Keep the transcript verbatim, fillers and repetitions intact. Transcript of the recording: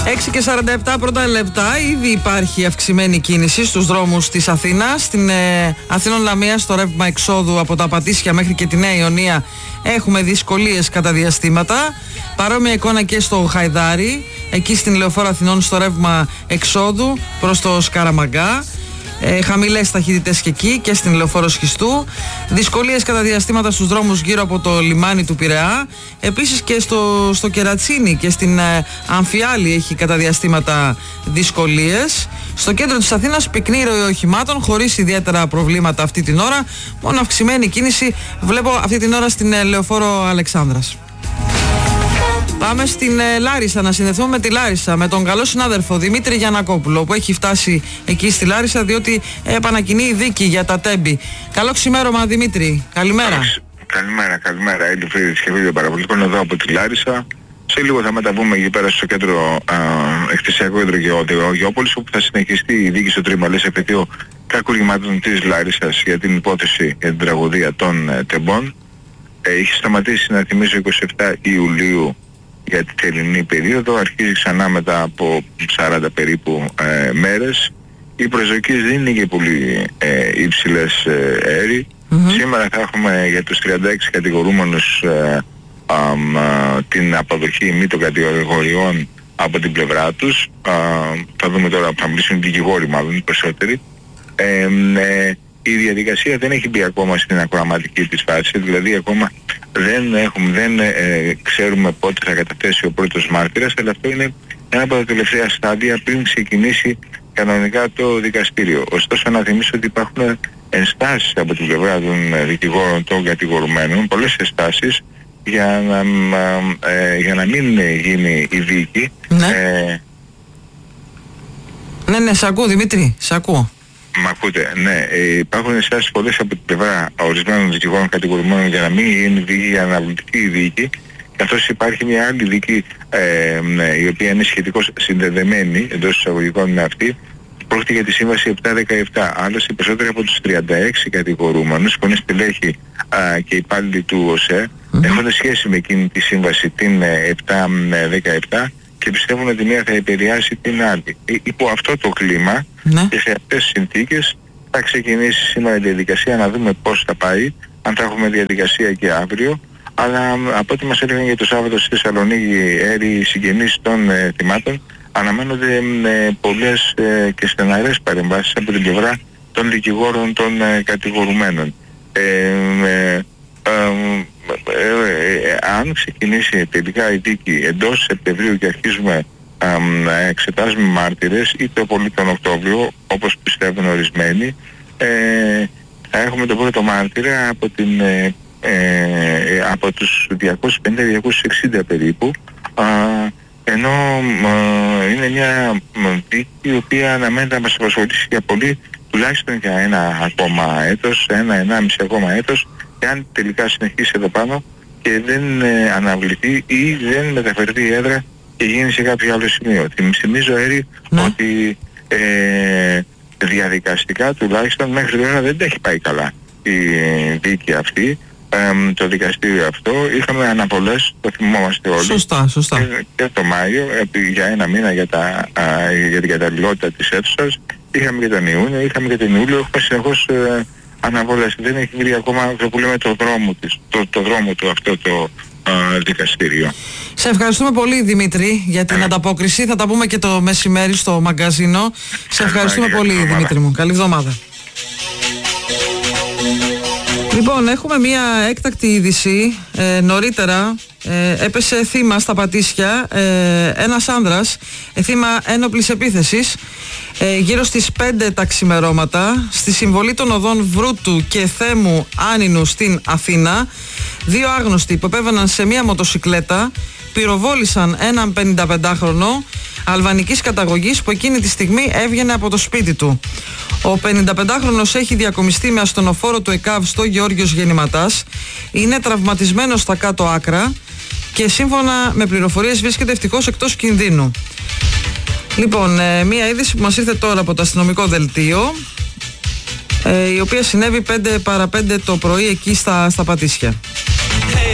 έξι και σαράντα επτά πρώτα λεπτά. Ήδη υπάρχει αυξημένη κίνηση στους δρόμους της Αθήνας. Στην ε, Αθήνων Λαμίας, στο ρεύμα εξόδου από τα Πατήσια μέχρι και τη Νέα Ιωνία, έχουμε δυσκολίες κατά διαστήματα. Παρόμοια εικόνα και στο Χαϊδάρι, εκεί στην Λεωφόρο Αθηνών, στο ρεύμα εξόδου προς το Σκαραμαγκά. Ε, χαμηλές ταχύτητες και εκεί και στην Λεωφόρο Σχιστού. Δυσκολίες κατά διαστήματα στους δρόμους γύρω από το λιμάνι του Πειραιά. Επίσης και στο, στο Κερατσίνι και στην ε, Αμφιάλη έχει κατά διαστήματα δυσκολίες. Στο κέντρο της Αθήνας πυκνή ροή οχημάτων, χωρίς ιδιαίτερα προβλήματα αυτή την ώρα. Μόνο αυξημένη κίνηση βλέπω αυτή την ώρα στην ε, Λεωφόρο Αλεξάνδρας. Πάμε στην ε, Λάρισα, να συνδεθούμε με τη Λάρισα, με τον καλό συνάδελφο Δημήτρη Γιαννακόπουλο, που έχει φτάσει εκεί στη Λάρισα, διότι επανακινεί η δίκη για τα τέμπη. Καλό ξημέρωμα, Δημήτρη. Καλημέρα. Καλημέρα, καλημέρα. Έλλη φίλοι της και φίλοι παραπολιτικών εδώ από τη Λάρισα. Σε λίγο θα μεταβούμε εκεί πέρα στο κέντρο εκτισιακό κέντρο Γεώπολης, όπου θα συνεχιστεί η δίκη στο τριμαλές επαιτίο κακουργημάτων της Λάρισσας για την υπόθεση για την τραγωδία των ε, τεμπών. Ε, είχε σταματήσει, να θυμίσω, εικοστή εβδόμη Ιουλίου για την θερινή περίοδο, αρχίζει ξανά μετά από σαράντα περίπου ε, μέρες. Οι προσδοκίες δεν είναι και πολύ ε, υψηλές ε, αέρι. Mm-hmm. Σήμερα θα έχουμε για τους τριάντα έξι κατηγορούμενους ε, α, α, την αποδοχή μη των κατηγοριών από την πλευρά τους. Α, θα δούμε τώρα που θα μιλήσουν οι δικηγόροι, μάλλον οι περισσότεροι. Ε, ε, η διαδικασία δεν έχει μπει ακόμα στην ακροαματική της φάση, δηλαδή ακόμα δεν, έχουμε, δεν ε, ξέρουμε πότε θα καταθέσει ο πρώτος μάρτυρας, αλλά αυτό είναι ένα από τα τελευταία στάδια πριν ξεκινήσει κανονικά το δικαστήριο. Ωστόσο, να θυμίσω ότι υπάρχουν ενστάσεις από την πλευρά των δικηγόρων των κατηγορουμένων, πολλές ενστάσεις για να, ε, για να μην γίνει η δίκη. Ναι, ε, ναι, ναι, σ' ακούω, Δημήτρη, σ' ακούω. Μ' ακούτε, ναι. Ε, υπάρχουν ενστάσεις πολλές από την πλευρά ορισμένων δικηγόρων κατηγορουμένων για να μην γίνει δίκη, για να αναβληθεί η δίκη, καθώς υπάρχει μια άλλη δίκη ε, ναι, η οποία είναι σχετικώς συνδεδεμένη εντός εισαγωγικών με αυτή. Πρόκειται για τη σύμβαση επτακόσια δεκαεπτά. Άλλωστε, οι περισσότεροι από τους τριάντα έξι κατηγορούμενους, που είναι στελέχοι α, και υπάλληλοι του ΟΣΕ, mm-hmm. έχουν σχέση με εκείνη τη σύμβαση την επτακόσια δεκαεπτά και πιστεύουν ότι μία θα επηρεάσει την άλλη. Υπό αυτό το κλίμα ναι. και σε αυτές τις συνθήκες θα ξεκινήσει σήμερα η διαδικασία, να δούμε πώς θα πάει, αν θα έχουμε διαδικασία και αύριο. Αλλά από ό,τι μας έλεγαν για το Σάββατο στη Θεσσαλονίκη έρη συγγενείς των ε, θυμάτων, αναμένονται ε, πολλές ε, και στεναρές παρεμβάσεις από την πλευρά των δικηγόρων των ε, κατηγορουμένων. Ε, ε, ε, Ε, ε, αν ξεκινήσει τελικά η δίκη εντός Σεπτεμβρίου και αρχίζουμε α, να εξετάζουμε μάρτυρες, ή το πολύ τον Οκτώβριο, όπως πιστεύουν ορισμένοι, ε, θα έχουμε τον πρώτο μάρτυρα από, την, ε, ε, από τους διακόσιους πενήντα με διακόσιους εξήντα περίπου, α, ενώ α, είναι μια δίκη η οποία αναμένεται να μας απασχολήσει για πολύ, τουλάχιστον για ένα ακόμα έτος, ένα ενάμιση ακόμα έτος, και αν τελικά συνεχίσει εδώ πάνω και δεν ε, αναβληθεί ή δεν μεταφερθεί η έδρα και γίνει σε κάποιο άλλο σημείο. Θυμίζω, Έρη, ναι. ότι ε, διαδικαστικά τουλάχιστον μέχρι τώρα δεν τα έχει πάει καλά η δίκη αυτή, ε, το δικαστήριο αυτό. Είχαμε αναβολές, το θυμόμαστε όλοι. Σωστά, σωστά. Και, και το Μάιο, ε, για ένα μήνα για, τα, α, για την καταλληλότητα της αίθουσας. Είχαμε και τον Ιούνιο, είχαμε και τον Ιούλιο, έχουμε συνεχώς ε, αναβολές. Δεν έχει βρει ακόμα αυτό που λέμε το δρόμο, της, το, το δρόμο του αυτό το α, δικαστήριο. Σε ευχαριστούμε πολύ, Δημήτρη, για την ε. ανταπόκριση. Θα τα πούμε και το μεσημέρι στο μαγκαζίνο. Σε ευχαριστούμε πολύ, Δημήτρη μου. Καλή εβδομάδα. Λοιπόν, έχουμε μια έκτακτη είδηση. Ε, νωρίτερα ε, έπεσε θύμα στα Πατήσια ε, ένας άνδρας, ε, θύμα ένοπλης επίθεσης, ε, γύρω στις πέντε τα ξημερώματα, στη συμβολή των οδών Βρούτου και Θέμου Άνινου στην Αθήνα. Δύο άγνωστοι που επέβαιναν σε μια μοτοσικλέτα πυροβόλησαν έναν πενηνταπεντάχρονο αλβανικής καταγωγής που εκείνη τη στιγμή έβγαινε από το σπίτι του. Ο πενηνταπεντάχρονος έχει διακομιστεί με ασθενοφόρο του ΕΚΑΒ στο Γεώργιος Γεννηματάς, είναι τραυματισμένος στα κάτω άκρα και σύμφωνα με πληροφορίες βρίσκεται ευτυχώς εκτός κινδύνου. Λοιπόν, ε, μία είδηση που μας ήρθε τώρα από το αστυνομικό δελτίο, ε, η οποία συνέβη πέντε παρά πέντε το πρωί εκεί στα, στα Πατήσια.